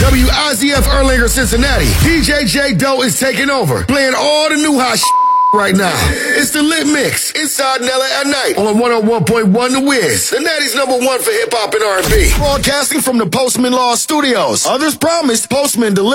WIZF Erlanger, Cincinnati. DJ J Doe is taking over, playing all the new hot right now. It's the Lit Mix, inside Nella at night on 101.1 The Wiz, the Natty's #1 for hip-hop and R&B. Broadcasting from the Postman Law Studios. Others promised, Postman delivered.